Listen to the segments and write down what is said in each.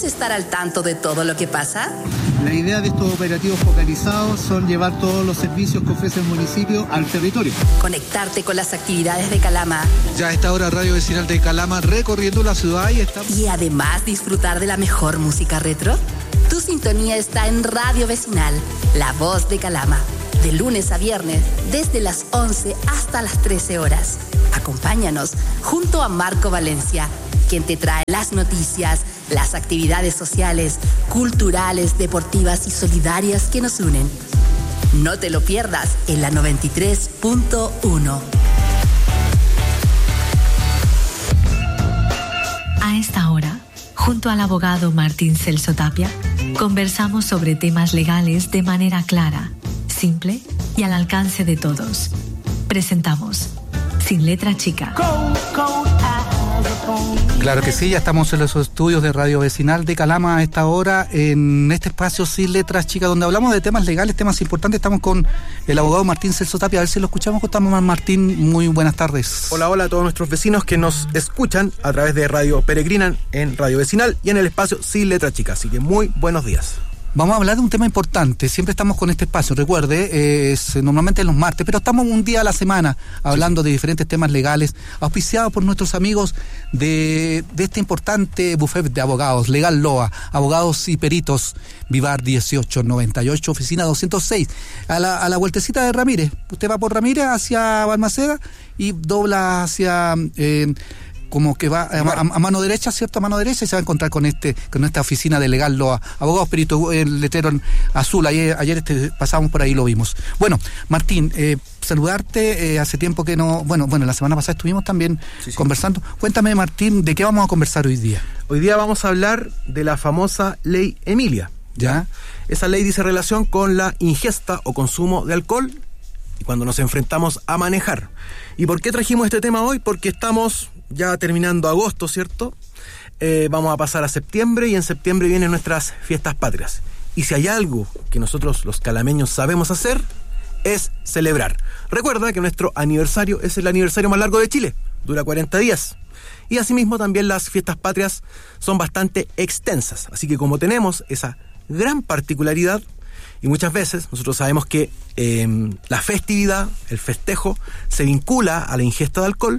estar al tanto de todo lo que pasa? La idea de estos operativos focalizados son llevar todos los servicios que ofrece el municipio al territorio. Conectarte con las actividades de Calama. Ya a esta hora Radio Vecinal de Calama recorriendo la ciudad y además disfrutar de la mejor música retro. Tu sintonía está en Radio Vecinal, la voz de Calama. De lunes a viernes, desde las 11 hasta las 13 horas. Acompáñanos junto a Marco Valencia, quien te trae las noticias, las actividades sociales, culturales, deportivas y solidarias que nos unen. No te lo pierdas en la 93.1. A esta hora, junto al abogado Martín Celso Tapia, conversamos sobre temas legales de manera clara, simple y al alcance de todos. Presentamos Sin Letra Chica. Claro que sí, ya estamos en los estudios de Radio Vecinal de Calama a esta hora, en este espacio Sin Letras Chicas, donde hablamos de temas legales, temas importantes. Estamos con el abogado Martín Celso Tapia, a ver si lo escuchamos. ¿Cómo estamos, Martín? Muy buenas tardes. Hola a todos nuestros vecinos que nos escuchan a través de Radio Peregrina en Radio Vecinal y en el espacio Sin Letras Chicas, así que muy buenos días. Vamos a hablar de un tema importante. Siempre estamos con este espacio, recuerde, es normalmente en los martes, pero estamos un día a la semana hablando de diferentes temas legales, auspiciados por nuestros amigos de este importante bufete de abogados, Legal Loa, abogados y peritos, Vivar 1898, oficina 206, a la vueltecita de Ramírez. Usted va por Ramírez hacia Balmaceda y dobla hacia... como que va a mano derecha, ¿cierto? A mano derecha, y se va a encontrar con esta oficina de Legal Loa, abogados peritos, el letrero en azul. Ayer pasábamos por ahí y lo vimos. Bueno, Martín, saludarte, hace tiempo que no... Bueno, la semana pasada estuvimos también conversando. Cuéntame, Martín, ¿de qué vamos a conversar hoy día? Hoy día vamos a hablar de la famosa Ley Emilia. ¿Ya? Esa ley dice relación con la ingesta o consumo de alcohol y cuando nos enfrentamos a manejar. ¿Y por qué trajimos este tema hoy? Porque estamos ya terminando agosto, ¿cierto? Vamos a pasar a septiembre y en septiembre vienen nuestras fiestas patrias. Y si hay algo que nosotros los calameños sabemos hacer, es celebrar. Recuerda que nuestro aniversario es el aniversario más largo de Chile, dura 40 días. Y asimismo también las fiestas patrias son bastante extensas. Así que como tenemos esa gran particularidad, y muchas veces nosotros sabemos que la festividad, el festejo, se vincula a la ingesta de alcohol,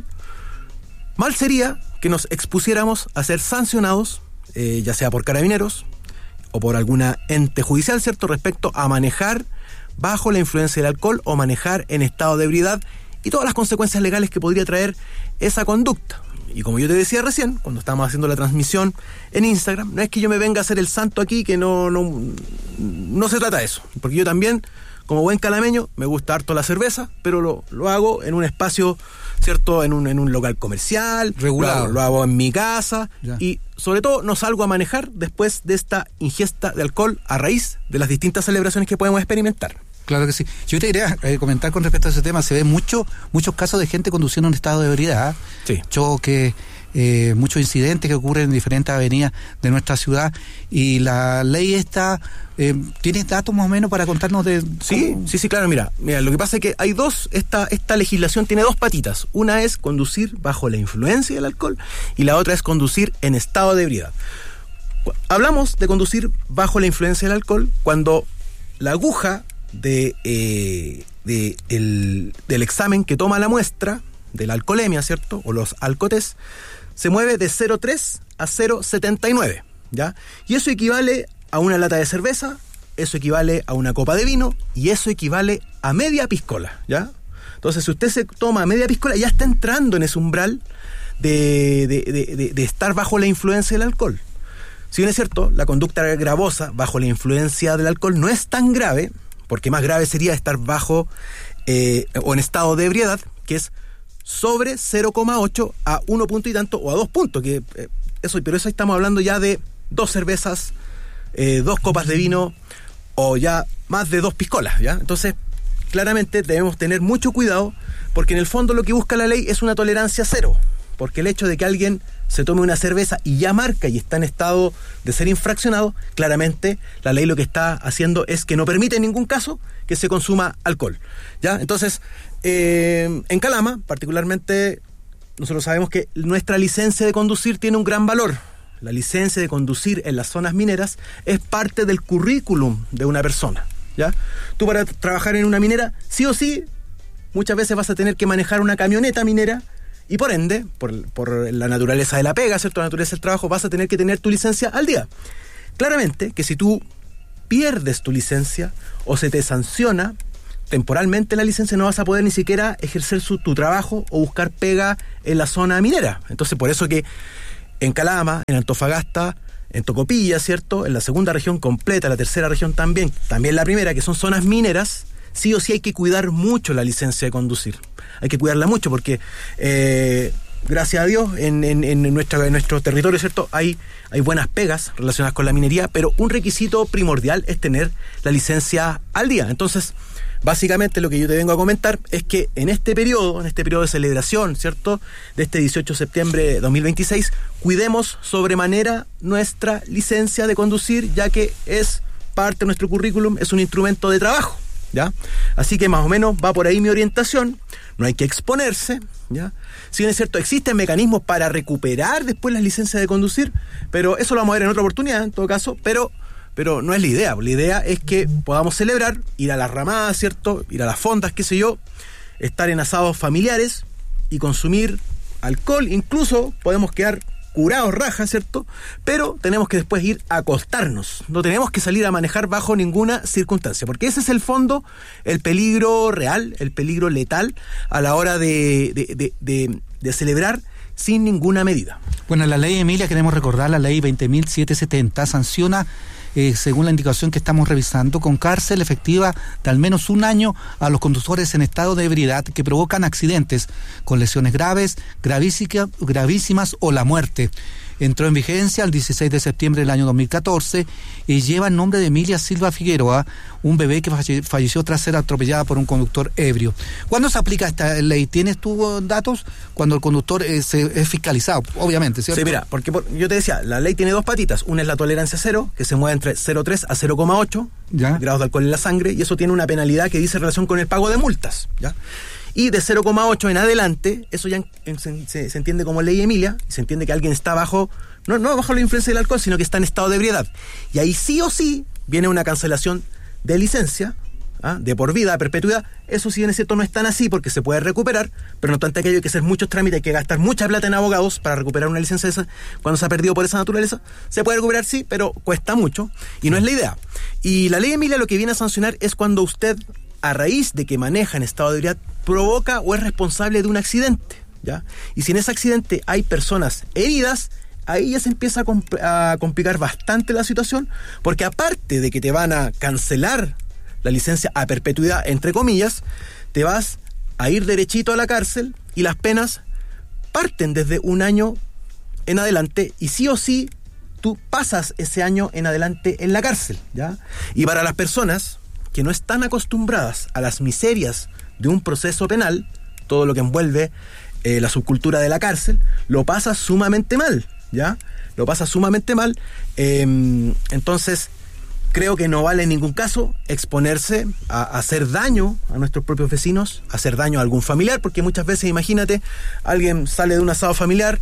mal sería que nos expusiéramos a ser sancionados, ya sea por carabineros o por alguna ente judicial, ¿cierto?, respecto a manejar bajo la influencia del alcohol o manejar en estado de ebriedad y todas las consecuencias legales que podría traer esa conducta. Y como yo te decía recién, cuando estábamos haciendo la transmisión en Instagram, no es que yo me venga a hacer el santo aquí, que no se trata de eso. Porque yo también, como buen calameño, me gusta harto la cerveza, pero lo hago en un espacio, ¿cierto? En un local comercial, regulado. Lo hago en mi casa, ya. Y sobre todo no salgo a manejar después de esta ingesta de alcohol a raíz de las distintas celebraciones que podemos experimentar. Claro que sí. Yo te quería comentar con respecto a ese tema. Se ven muchos casos de gente conduciendo en estado de ebriedad, sí. Choques, muchos incidentes que ocurren en diferentes avenidas de nuestra ciudad. Y la ley esta, ¿tienes datos más o menos para contarnos de...? Sí, claro. Mira, lo que pasa es que hay esta legislación tiene dos patitas. Una es conducir bajo la influencia del alcohol y la otra es conducir en estado de ebriedad. Hablamos de conducir bajo la influencia del alcohol cuando la aguja del examen que toma la muestra de la alcoholemia, ¿cierto? O los alcotés, se mueve de 0,3 a 0,79, ¿ya? Y eso equivale a una lata de cerveza, eso equivale a una copa de vino y eso equivale a media piscola, ¿ya? Entonces, si usted se toma media piscola, ya está entrando en ese umbral de estar bajo la influencia del alcohol. Si bien es cierto, la conducta gravosa bajo la influencia del alcohol no es tan grave, porque más grave sería estar bajo o en estado de ebriedad, que es sobre 0,8 a 1 punto y tanto o a 2 puntos, pero eso estamos hablando ya de 2 cervezas, 2 copas de vino o ya más de 2 piscolas, ¿ya? Entonces, claramente debemos tener mucho cuidado, porque en el fondo lo que busca la ley es una tolerancia cero, porque el hecho de que alguien se tome una cerveza y ya marca y está en estado de ser infraccionado, claramente la ley lo que está haciendo es que no permite en ningún caso que se consuma alcohol, ¿ya? Entonces, en Calama, particularmente, nosotros sabemos que nuestra licencia de conducir tiene un gran valor. la licencia de conducir en las zonas mineras es parte del currículum de una persona, ¿ya? Tú para trabajar en una minera, sí o sí, muchas veces vas a tener que manejar una camioneta minera y por ende, por la naturaleza de la pega, ¿cierto? La naturaleza del trabajo, vas a tener que tener tu licencia al día. Claramente que si tú pierdes tu licencia o se te sanciona temporalmente la licencia, no vas a poder ni siquiera ejercer tu trabajo o buscar pega en la zona minera. Entonces, por eso que en Calama, en Antofagasta, en Tocopilla, ¿cierto? En la segunda región completa, la tercera región también la primera, que son zonas mineras, sí o sí hay que cuidar mucho la licencia de conducir. Hay que cuidarla mucho porque, gracias a Dios, en nuestro territorio, ¿cierto? Hay buenas pegas relacionadas con la minería, pero un requisito primordial es tener la licencia al día. Entonces, básicamente lo que yo te vengo a comentar es que en este periodo de celebración, ¿cierto?, de este 18 de septiembre de 2026, cuidemos sobremanera nuestra licencia de conducir, ya que es parte de nuestro currículum, es un instrumento de trabajo, ¿ya? Así que más o menos va por ahí mi orientación. No hay que exponerse, ¿ya? Si bien es cierto, existen mecanismos para recuperar después las licencias de conducir, pero eso lo vamos a ver en otra oportunidad, en todo caso, pero no es la idea. La idea es que podamos celebrar, ir a las ramadas, ¿cierto? Ir a las fondas, qué sé yo, estar en asados familiares y consumir alcohol. Incluso podemos quedar curados rajas, ¿cierto? Pero tenemos que después ir a acostarnos. No tenemos que salir a manejar bajo ninguna circunstancia, porque ese es el fondo, el peligro real, el peligro letal a la hora de celebrar sin ninguna medida. Bueno, la ley Emilia, queremos recordar, la ley 20.770 sanciona, según la indicación que estamos revisando, con cárcel efectiva de al menos 1 año a los conductores en estado de ebriedad que provocan accidentes con lesiones graves, gravísimas o la muerte. Entró en vigencia el 16 de septiembre del año 2014 y lleva el nombre de Emilia Silva Figueroa, un bebé que falleció tras ser atropellada por un conductor ebrio. ¿Cuándo se aplica esta ley? ¿Tienes tú datos? Cuando el conductor es fiscalizado, obviamente, ¿cierto? Sí, mira, porque yo te decía, la ley tiene 2 patitas. Una es la tolerancia cero, que se mueve entre 0,3 a 0,8 grados de alcohol en la sangre, y eso tiene una penalidad que dice relación con el pago de multas, ¿ya? Y de 0,8 en adelante, eso ya se entiende como ley Emilia, y se entiende que alguien está bajo, no bajo la influencia del alcohol, sino que está en estado de ebriedad. Y ahí sí o sí viene una cancelación de licencia, de por vida, a perpetuidad. Eso, si bien es cierto, no es tan así porque se puede recuperar, pero no obstante aquello, hay que hacer muchos trámites, hay que gastar mucha plata en abogados para recuperar una licencia esa, cuando se ha perdido por esa naturaleza. Se puede recuperar, sí, pero cuesta mucho y no es la idea. Y la ley Emilia lo que viene a sancionar es cuando usted, a raíz de que maneja en estado de ebriedad, provoca o es responsable de un accidente, ¿ya? Y si en ese accidente hay personas heridas, ahí ya se empieza a complicar bastante la situación, porque aparte de que te van a cancelar la licencia a perpetuidad, entre comillas, te vas a ir derechito a la cárcel y las penas parten desde 1 año en adelante y sí o sí tú pasas ese año en adelante en la cárcel, ¿ya? Y para las personas que no están acostumbradas a las miserias de un proceso penal, todo lo que envuelve la subcultura de la cárcel, lo pasa sumamente mal, ¿ya? Lo pasa sumamente mal. Entonces, creo que no vale en ningún caso exponerse a hacer daño a nuestros propios vecinos, a hacer daño a algún familiar, porque muchas veces, imagínate, alguien sale de un asado familiar,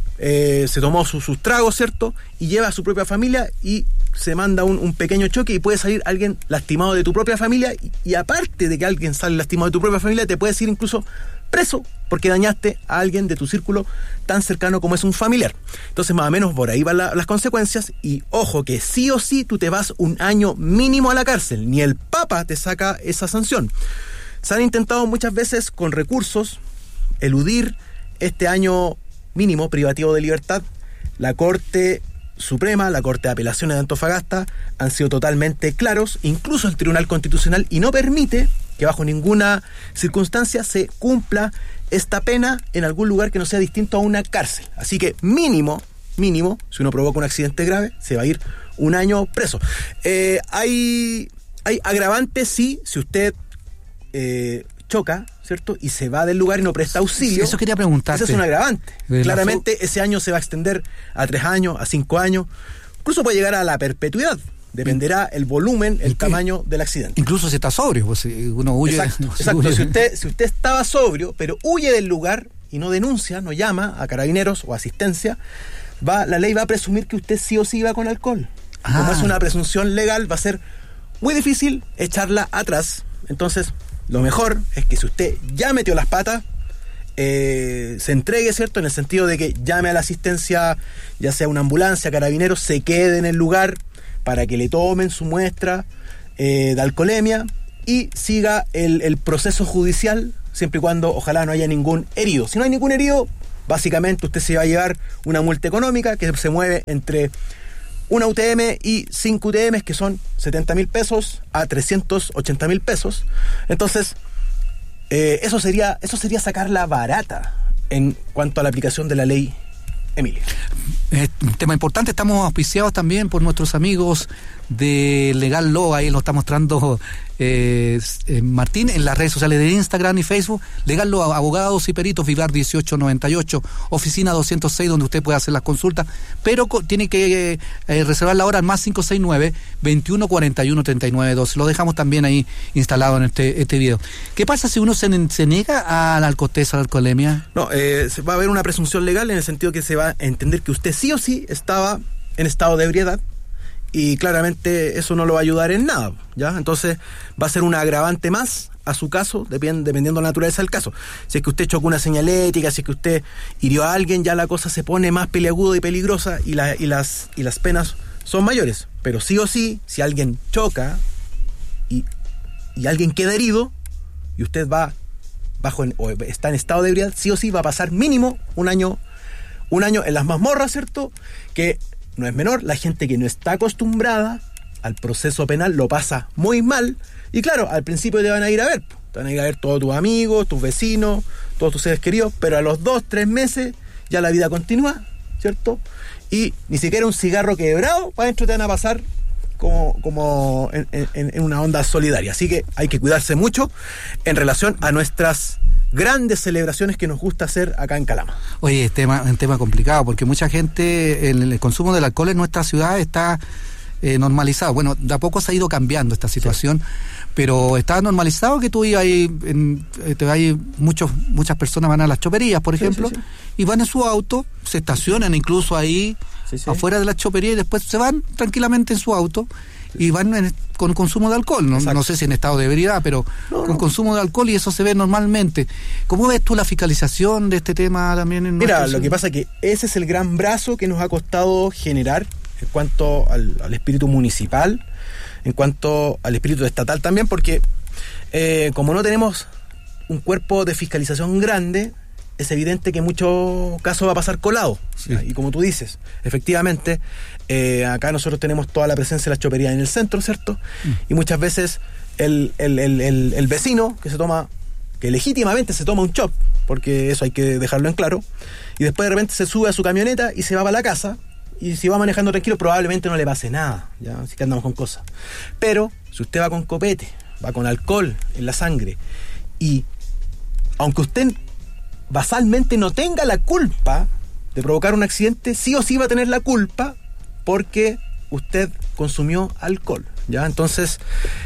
se tomó sus tragos, ¿cierto? Y lleva a su propia familia y se manda un pequeño choque y puede salir alguien lastimado de tu propia familia y aparte de que alguien sale lastimado de tu propia familia, te puedes ir incluso preso porque dañaste a alguien de tu círculo tan cercano como es un familiar. Entonces, más o menos por ahí van las consecuencias y ojo que sí o sí tú te vas 1 año mínimo a la cárcel, ni el Papa te saca esa sanción. Se han intentado muchas veces con recursos eludir este año mínimo privativo de libertad. La Corte Suprema, la Corte de Apelaciones de Antofagasta han sido totalmente claros, incluso el Tribunal Constitucional, y no permite que bajo ninguna circunstancia se cumpla esta pena en algún lugar que no sea distinto a una cárcel. Así que mínimo, si uno provoca un accidente grave, se va a ir 1 año preso. Hay agravantes, sí, si usted choca, ¿cierto? Y se va del lugar y no presta auxilio. Eso quería preguntarte. Eso es un agravante. Claramente ese año se va a extender a 3 años, a 5 años. Incluso puede llegar a la perpetuidad. Dependerá el volumen, el tamaño del accidente. Incluso si está sobrio, pues uno huye. Exacto. Si usted estaba sobrio, pero huye del lugar y no denuncia, no llama a carabineros o asistencia, la ley va a presumir que usted sí o sí va con alcohol. Como es una presunción legal, va a ser muy difícil echarla atrás. Entonces, lo mejor es que si usted ya metió las patas, se entregue, ¿cierto? En el sentido de que llame a la asistencia, ya sea una ambulancia, carabineros, se quede en el lugar para que le tomen su muestra de alcoholemia y siga el proceso judicial, siempre y cuando ojalá no haya ningún herido. Si no hay ningún herido, básicamente usted se va a llevar una multa económica que se mueve entre una UTM y 5 UTMs, que son 70.000 pesos a 380.000 pesos. Entonces, eso sería sacarla barata en cuanto a la aplicación de la ley Emilia. Un tema importante, estamos auspiciados también por nuestros amigos de Legal Law, ahí lo está mostrando Martín en las redes sociales de Instagram y Facebook. Legal Law, abogados y peritos, Vivar 1898, oficina 206, donde usted puede hacer las consultas, pero tiene que reservar la hora al más 569 21 41 39 12. Lo dejamos también ahí instalado en este video. ¿Qué pasa si uno se niega a la alcotesa, a la alcoholemia? No, va a haber una presunción legal en el sentido que se va a entender que usted sí o sí estaba en estado de ebriedad, y claramente eso no lo va a ayudar en nada, ¿ya? Entonces va a ser un agravante más a su caso, dependiendo de la naturaleza del caso. Si es que usted chocó una señalética, si es que usted hirió a alguien, ya la cosa se pone más peliaguda y peligrosa, y las penas son mayores. Pero sí o sí, si alguien choca y alguien queda herido y usted va o está en estado de ebriedad, sí o sí va a pasar mínimo un año en las mazmorras, ¿cierto? Que no es menor. La gente que no está acostumbrada al proceso penal lo pasa muy mal, y claro, al principio te van a ir a ver todos tus amigos, tus vecinos, todos tus seres queridos, pero a los 2-3 meses ya la vida continúa, ¿cierto? Y ni siquiera un cigarro quebrado para adentro te van a pasar como en una onda solidaria. Así que hay que cuidarse mucho en relación a nuestras grandes celebraciones que nos gusta hacer acá en Calama. Oye, es un tema complicado, porque mucha gente, el consumo del alcohol en nuestra ciudad está normalizado. Bueno, de a poco se ha ido cambiando esta situación, sí, pero está normalizado que tú ibas ahí, muchas personas van a las choperías, por ejemplo, sí, y van en su auto, se estacionan incluso ahí, sí, afuera de la chopería, y después se van tranquilamente en su auto y van con consumo de alcohol, no sé si en estado de ebriedad, pero con consumo de alcohol, y eso se ve normalmente. ¿Cómo ves tú la fiscalización de este tema también? Mira, lo que pasa es que ese es el gran brazo que nos ha costado generar en cuanto al espíritu municipal, en cuanto al espíritu estatal también, porque como no tenemos un cuerpo de fiscalización grande, es evidente que en muchos casos va a pasar colado. Sí. Y como tú dices, efectivamente, acá nosotros tenemos toda la presencia de la chopería en el centro, ¿cierto? Y muchas veces el vecino que legítimamente se toma un chop, porque eso hay que dejarlo en claro, y después de repente se sube a su camioneta y se va para la casa, y si va manejando tranquilo probablemente no le pase nada, ya, así que andamos con cosas. Pero si usted va con copete, va con alcohol en la sangre, y aunque usted basalmente no tenga la culpa de provocar un accidente, sí o sí va a tener la culpa porque usted consumió alcohol, ¿ya? Entonces,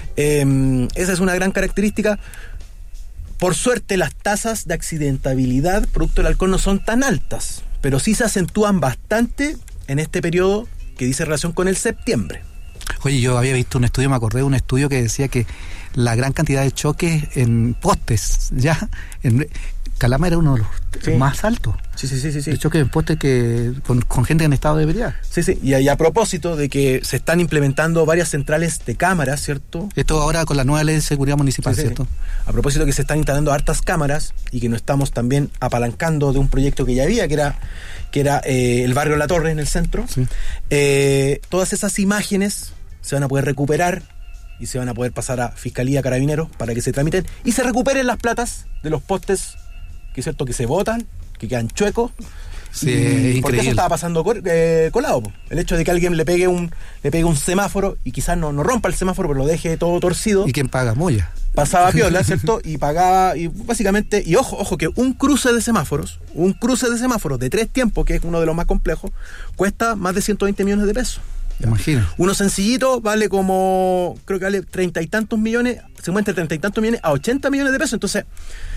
esa es una gran característica. Por suerte, las tasas de accidentabilidad producto del alcohol no son tan altas, pero sí se acentúan bastante en este periodo que dice relación con el septiembre. Oye, yo había visto un estudio, me acordé de un estudio que decía que la gran cantidad de choques en postes, ya, Calama era uno de los más altos. Sí. De hecho, que después con gente en estado de ebriedad. Sí. Y a propósito de que se están implementando varias centrales de cámaras, ¿cierto? Esto ahora con la nueva ley de seguridad municipal, sí, ¿cierto? A propósito de que se están instalando hartas cámaras y que nos estamos también apalancando de un proyecto que ya había, que era el barrio La Torre en el centro. Sí. Todas esas imágenes se van a poder recuperar y se van a poder pasar a Fiscalía, Carabineros, para que se tramiten y se recuperen las platas de los postes que es cierto que se botan, que quedan chuecos. Sí, increíble. Porque eso estaba pasando colado. El hecho de que alguien le pegue un semáforo y quizás no rompa el semáforo, pero lo deje todo torcido. ¿Y quién paga? Moya. Pasaba piola, ¿cierto? Y pagaba, y básicamente, y ojo que un cruce de semáforos de 3 tiempos, que es uno de los más complejos, cuesta más de 120 millones de pesos. Imagino. Uno sencillito vale creo que vale 30 y tantos millones, se mueve entre 30 y tantos millones a 80 millones de pesos. Entonces,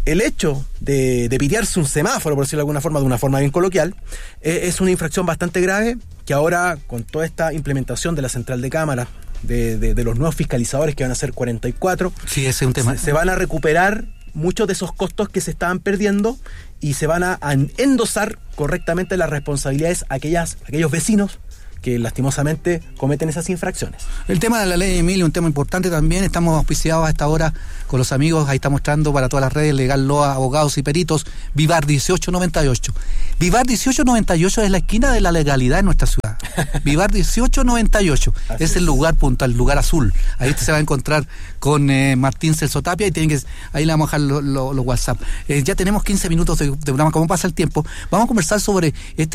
el hecho de pitearse un semáforo, por decirlo de alguna forma, de una forma bien coloquial, es una infracción bastante grave que ahora, con toda esta implementación de la central de cámaras, de los nuevos fiscalizadores que van a ser 44, sí, ese es un tema. Se van a recuperar muchos de esos costos que se estaban perdiendo y se van a endosar correctamente las responsabilidades a aquellos vecinos que lastimosamente cometen esas infracciones. El tema de la ley Emilio, un tema importante también. Estamos auspiciados a esta hora con los amigos, ahí está mostrando para todas las redes, Legal Loa, Abogados y Peritos, Vivar 1898. Vivar 1898 es la esquina de la legalidad en nuestra ciudad. Vivar 1898 es el lugar puntual, el lugar azul. Ahí usted se va a encontrar con Martín Celso Tapia y ahí le vamos a dejar los WhatsApp. Ya tenemos 15 minutos de programa. ¿Cómo pasa el tiempo? Vamos a conversar sobre este